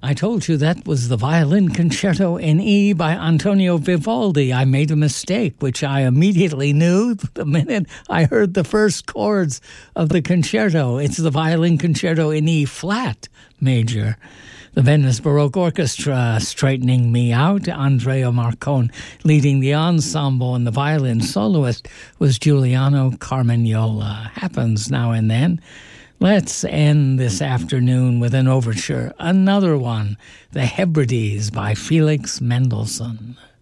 I told you that was the Violin Concerto in E by Antonio Vivaldi. I made a mistake, which I immediately knew the minute I heard the first chords of the concerto. It's the Violin Concerto in E flat major. The Venice Baroque Orchestra straightening me out. Andrea Marcon leading the ensemble, and the violin soloist was Giuliano Carmagnola. Happens now and then. Let's end this afternoon with an overture, another one, The Hebrides by Felix Mendelssohn.